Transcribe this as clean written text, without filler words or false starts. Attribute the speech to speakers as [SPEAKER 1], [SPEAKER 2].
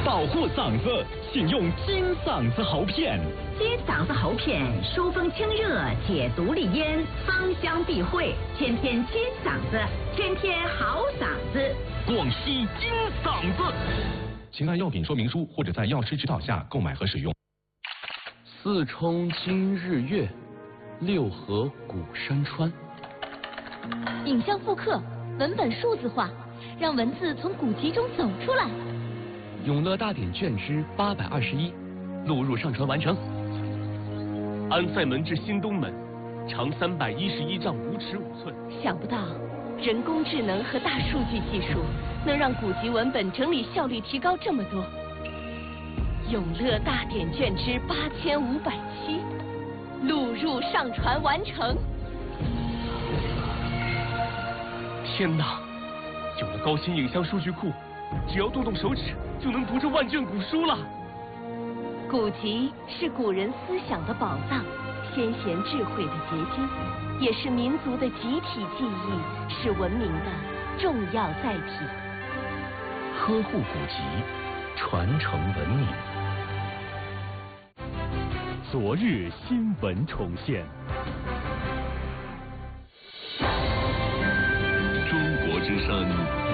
[SPEAKER 1] 保护嗓子，请用金嗓子喉片。
[SPEAKER 2] 金嗓子喉片疏风清热，解毒利咽，芳香避秽，天天金嗓子，天天好嗓子。
[SPEAKER 1] 广西金嗓子，请按药品说明书或者在药师指导下购买和使用。
[SPEAKER 3] 四冲今日月，六合古山川。
[SPEAKER 4] 影像复刻，文本数字化，让文字从古籍中走出来。
[SPEAKER 3] 永乐大典卷之821，录入上传完成。安塞门至新东门，长311丈5尺5寸。
[SPEAKER 4] 想不到，人工智能和大数据技术能让古籍文本整理效率提高这么多。永乐大典卷之8507，录入上传完成。
[SPEAKER 3] 天哪！有了高新影像数据库，只要动动手指就能读这万卷古书了。
[SPEAKER 4] 古籍是古人思想的宝藏，先贤智慧的结晶，也是民族的集体记忆，是文明的重要载体。
[SPEAKER 5] 呵护古籍，传承文明。
[SPEAKER 1] 昨日新闻重现。
[SPEAKER 5] 中国之声